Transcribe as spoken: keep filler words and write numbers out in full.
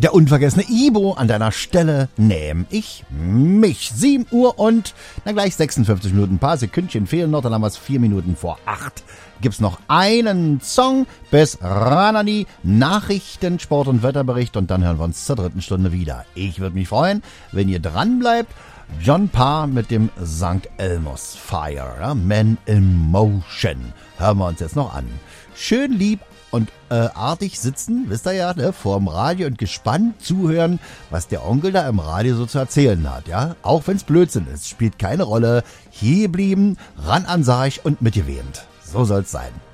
Der unvergessene Ibo an deiner Stelle nehm ich mich. sieben Uhr und na gleich sechsundfünfzig Minuten, ein paar Sekündchen fehlen noch, dann haben wir es vier Minuten vor acht. Gibt's noch einen Song bis ran an die Nachrichten, Sport- und Wetterbericht und dann hören wir uns zur dritten Stunde wieder. Ich würde mich freuen, wenn ihr dran bleibt. John Parr mit dem Sankt Elmo's Fire, ja, Man in Motion. Hören wir uns jetzt noch an. Schön lieb und äh, artig sitzen, wisst ihr ja, ne, vorm Radio und gespannt zuhören, was der Onkel da im Radio so zu erzählen hat, ja. Auch wenn's Blödsinn ist, spielt keine Rolle. Hier blieben, ran an Sarg und mitgewähnt. So soll's sein.